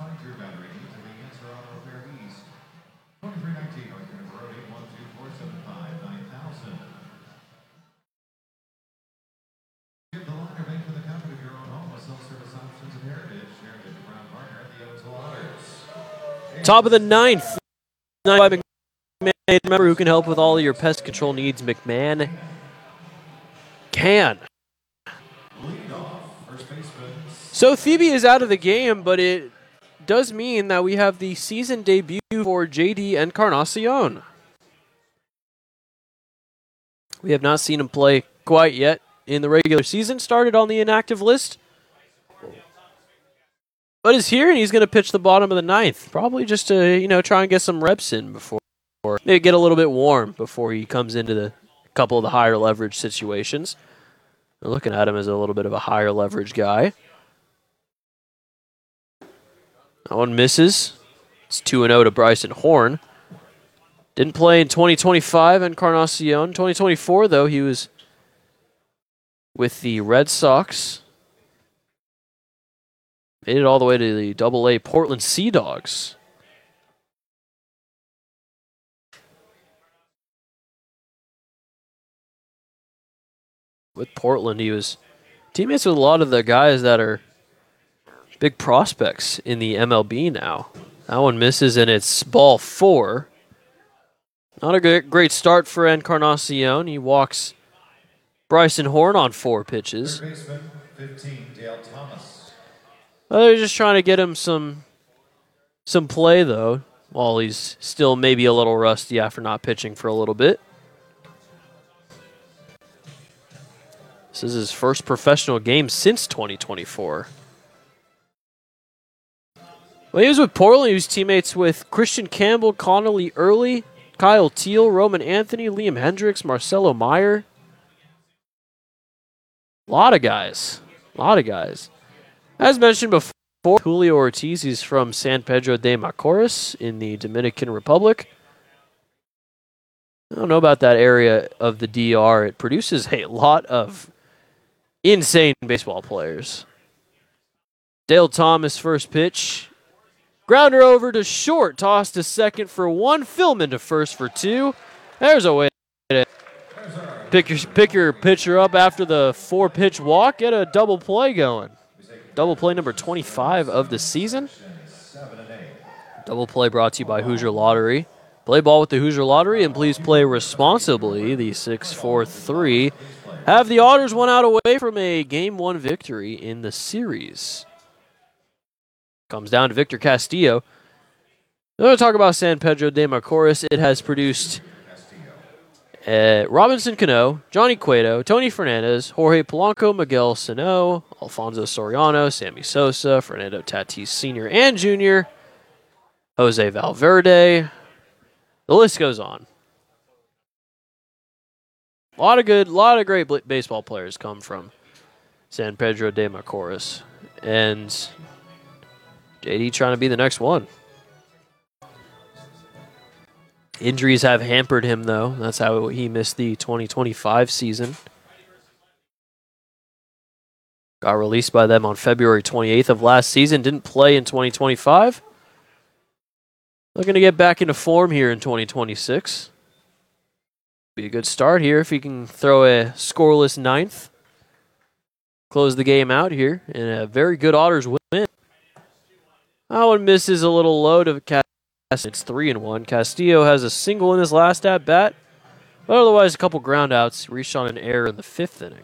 Top of the ninth. Remember who can help with all of your pest control needs. McMahon can. So Thebe is out of the game, but it does mean that we have the season debut for JD Encarnacion. We have not seen him play quite yet in the regular season. Started on the inactive list, but is here, and he's going to pitch the bottom of the ninth. Probably just to try and get some reps in before maybe get a little bit warm before he comes into the couple of the higher leverage situations. We're looking at him as a little bit of a higher leverage guy. That one misses. It's 2-0 to Bryson Horn. Didn't play in 2025 Encarnacion. 2024, though, he was with the Red Sox. Made it all the way to the Double-A Portland Sea Dogs. With Portland, he was teammates with a lot of the guys that are big prospects in the MLB now. That one misses, and it's ball 4. Not a great start for Encarnacion. He walks Bryson Horn on 4 pitches. Third baseman, 15, Dale Thomas. Well, they're just trying to get him some play, though, while he's still maybe a little rusty after not pitching for a little bit. This is his first professional game since 2024. When he was with Portland, he was teammates with Christian Campbell, Connolly Early, Kyle Teal, Roman Anthony, Liam Hendricks, Marcelo Meyer. A lot of guys. As mentioned before, Julio Ortiz, he's from San Pedro de Macorís in the Dominican Republic. I don't know about that area of the DR. It produces a lot of insane baseball players. Dale Thomas, first pitch. Grounder over to short. Toss to second for 1. Philman to first for 2. There's a way to pick your pitcher up after the 4-pitch walk. Get a double play going. Double play number 25 of the season. Double play brought to you by Hoosier Lottery. Play ball with the Hoosier Lottery, and please play responsibly. The 6-4-3 have the Otters 1 out away from a Game 1 victory in the series. Comes down to Victor Castillo. I'm going to talk about San Pedro de Macorís. It has produced Robinson Cano, Johnny Cueto, Tony Fernandez, Jorge Polanco, Miguel Sano, Alfonso Soriano, Sammy Sosa, Fernando Tatis Sr. and Jr., Jose Valverde. The list goes on. A lot of great baseball players come from San Pedro de Macorís. And JD trying to be the next one. Injuries have hampered him, though. That's how he missed the 2025 season. Got released by them on February 28th of last season. Didn't play in 2025. Looking to get back into form here in 2026. Be a good start here if he can throw a scoreless ninth. Close the game out here, and a very good Otters win. That one misses a little low to Castillo. It's 3-1. Castillo has a single in his last at-bat, but otherwise a couple ground outs. Reached on an error in the 5th inning.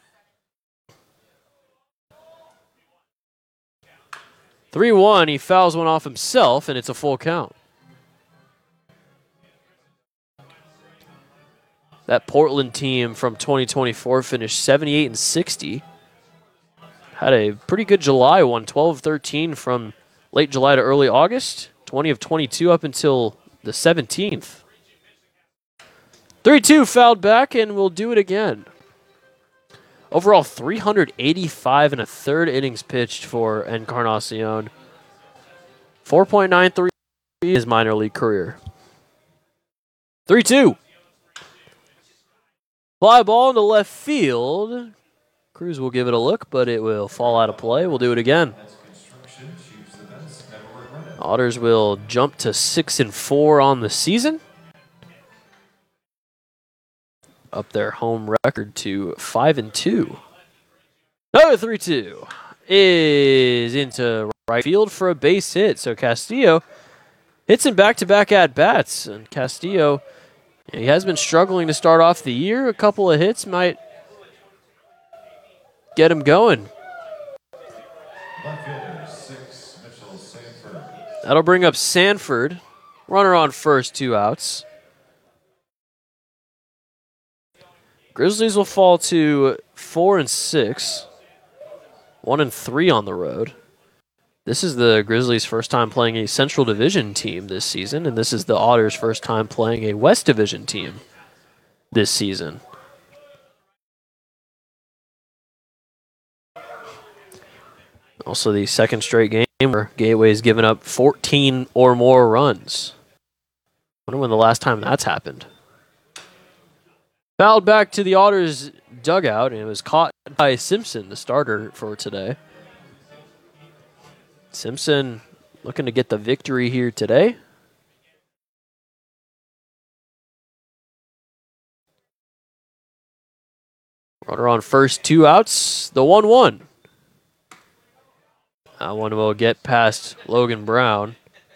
(3-1). He fouls one off himself, and it's a full count. That Portland team from 2024 finished 78-60. Had a pretty good July, won 12-13 from late July to early August. 20 of 22 up until the 17th. 3-2 fouled back, and we'll do it again. Overall, 385 and a third innings pitched for Encarnacion. 4.93 his minor league career. 3-2. Fly ball into left field. Cruz will give it a look, but it will fall out of play. We'll do it again. Otters will jump to 6-4 on the season. Up their home record to 5-2. Another 3-2 is into right field for a base hit. So Castillo hits in back-to-back at-bats. And Castillo, he has been struggling to start off the year. A couple of hits might get him going. Left fielder 6, Mitchell Sanford. That'll bring up Sanford. Runner on first, 2 outs. Grizzlies will fall to 4-6. 1-3 on the road. This is the Grizzlies' first time playing a Central Division team this season, and this is the Otters' first time playing a West Division team this season. Also the second straight game where Gateway's given up 14 or more runs. I wonder when the last time that's happened. Fouled back to the Otters dugout, and it was caught by Simpson, the starter for today. Simpson looking to get the victory here today. Runner on first, 2 outs, the 1-1. That one will get past Logan Brown.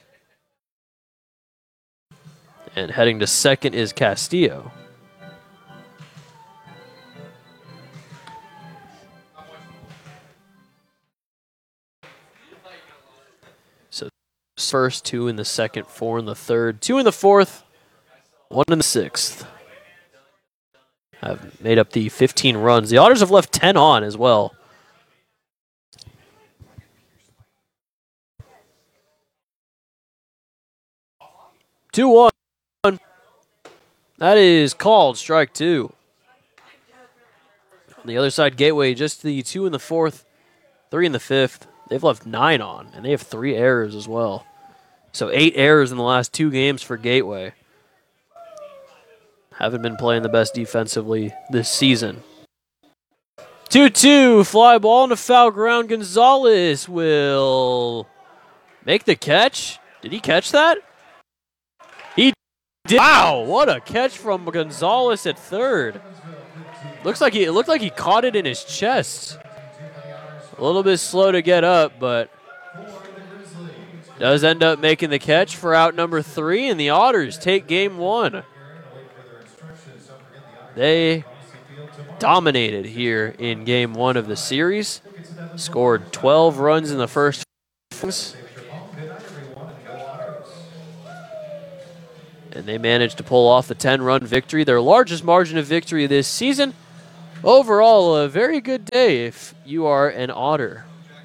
And heading to second is Castillo. So first, 2 in the second, 4 in the third, 2 in the fourth, 1 in the sixth. Have made up the 15 runs. The Otters have left 10 on as well. Two one. That is called strike 2. On the other side, Gateway, just the 2 in the fourth, 3 in the fifth. They've left 9 on, and they have 3 errors as well. So 8 errors in the last 2 games for Gateway. Haven't been playing the best defensively this season. 2-2, fly ball into foul ground. Gonzalez will make the catch. Did he catch that? He did. Wow, what a catch from Gonzalez at third. It looked like he caught it in his chest. A little bit slow to get up, but does end up making the catch for out number 3, and the Otters take game 1. They dominated here in game 1 of the series. Scored 12 runs in the first innings. And they managed to pull off the 10-run victory, their largest margin of victory this season. Overall, a very good day if you are an Otter.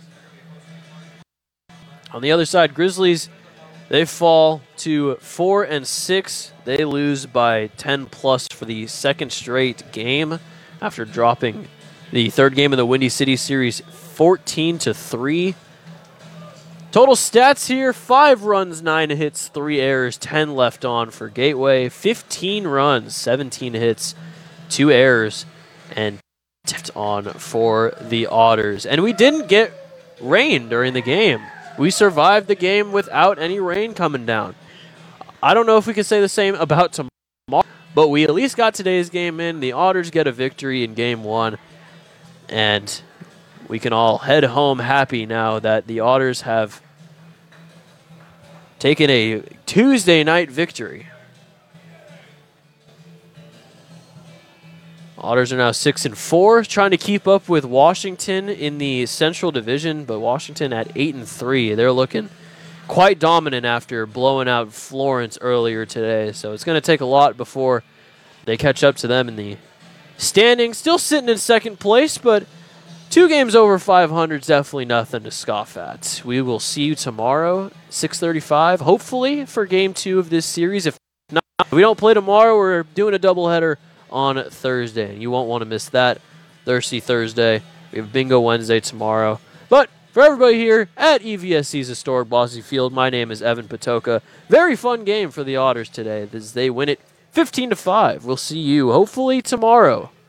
On the other side, Grizzlies, they fall to 4-6. They lose by 10+ for the second straight game after dropping the third game of the Windy City Series 14-3. Total stats here, 5 runs, 9 hits, 3 errors, 10 left on for Gateway. 15 runs, 17 hits, 2 errors, and left on for the Otters. And we didn't get rain during the game. We survived the game without any rain coming down. I don't know if we can say the same about tomorrow, but we at least got today's game in. The Otters get a victory in game 1, and we can all head home happy now that the Otters have taken a Tuesday night victory. Otters are now 6-4, trying to keep up with Washington in the Central Division, but Washington at 8-3. They're looking quite dominant after blowing out Florence earlier today, so it's going to take a lot before they catch up to them in the standings. Still sitting in second place, but 2 games over 500 is definitely nothing to scoff at. We will see you tomorrow, 6:35, hopefully for Game 2 of this series. If not, if we don't play tomorrow, we're doing a doubleheader on Thursday. You won't want to miss that. Thirsty Thursday. We have Bingo Wednesday tomorrow. But for everybody here at EVSC's historic Bosse Field, my name is Evan Patoka. Very fun game for the Otters today as they win it 15-5. We'll see you hopefully tomorrow.